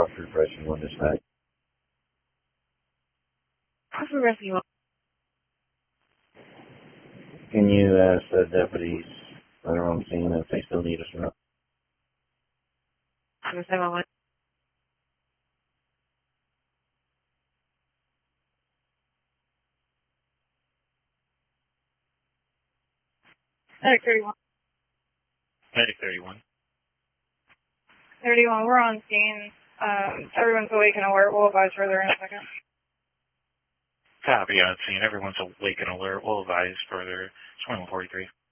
Crawford Rescue 1 dispatch. Crawford Rescue 1. Can you ask the deputies that are on scene if they still need us or not? I'm 711. Medic 31. Medic 31. 31, we're on scene. Everyone's awake and alert. We'll advise further in a second. Copy on scene. Everyone's awake and alert. We'll advise further. 2143.